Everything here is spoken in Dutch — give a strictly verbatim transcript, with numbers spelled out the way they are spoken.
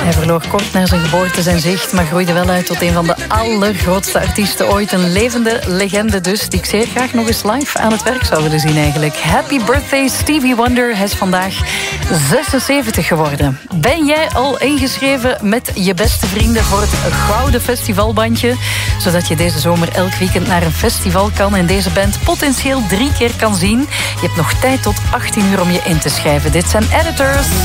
Hij verloor kort na zijn geboorte zijn zicht, maar groeide wel uit tot een van de allergrootste artiesten ooit. Een levende legende dus, die ik zeer graag nog eens live aan het werk zou willen zien eigenlijk. Happy birthday Stevie Wonder. Hij is vandaag zesenzeventig geworden. Ben jij al ingeschreven met je beste vrienden voor het Gouden Festivalbandje? Zodat je deze zomer elk weekend naar een festival kan en deze band potentieel drie keer kan zien. Je hebt nog tijd tot achttien uur om je in te schrijven. Dit zijn Editors.